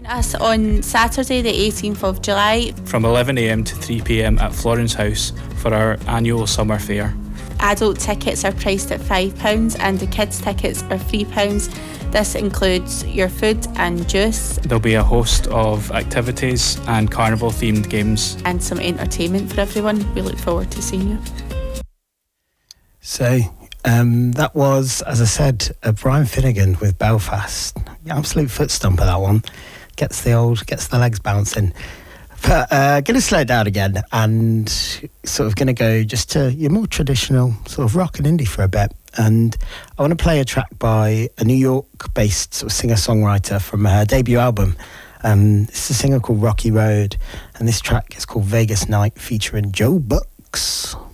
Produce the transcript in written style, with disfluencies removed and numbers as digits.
Join us on Saturday the 18th of July from 11 a.m. to 3 p.m. at Florence House for our annual summer fair. Adult tickets are priced at £5 and the kids' tickets are £3. This includes your food and juice. There'll be a host of activities and carnival-themed games. And some entertainment for everyone. We look forward to seeing you. So, that was, as I said, Brian Finnegan with Belfast. Absolute foot stomper, that one. Gets the legs bouncing. But going to slow it down again and sort of going to go just to your more traditional sort of rock and indie for a bit. And I want to play a track by a New York-based sort of singer-songwriter from her debut album. It's a singer called Rocky Road, and this track is called Vegas Night featuring Joe Bucks.